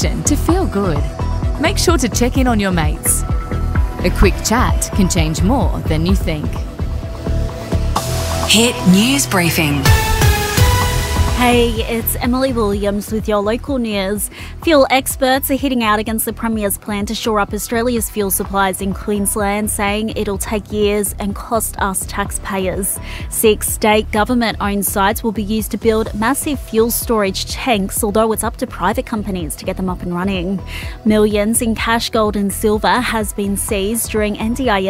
connection to feel good. Make sure to check in on your mates. A quick chat can change more than you think. Hit News Briefing. Hey, it's Emily Williams with your local news. Fuel experts are hitting out against the Premier's plan to shore up Australia's fuel supplies in Queensland, saying it'll take years and cost us taxpayers. 6 state government-owned sites will be used to build massive fuel storage tanks, although it's up to private companies to get them up and running. Millions in cash, gold and silver has been seized during NDIS